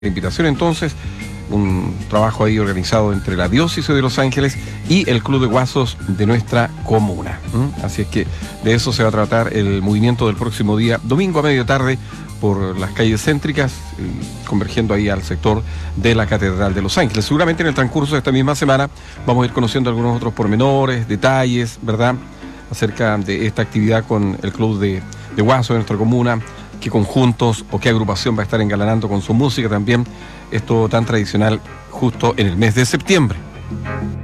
Invitación entonces, un trabajo ahí organizado entre la Diócesis de Los Ángeles y el Club de Guasos de nuestra comuna. Así es que de eso se va a tratar el movimiento del próximo día, domingo a media tarde, por las calles céntricas, convergiendo ahí al sector de la Catedral de Los Ángeles. Seguramente en el transcurso de esta misma semana vamos a ir conociendo algunos otros pormenores, detalles, ¿verdad?, acerca de esta actividad con el Club de Guasos de nuestra comuna, qué conjuntos o qué agrupación va a estar engalanando con su música también esto tan tradicional justo en el mes de septiembre.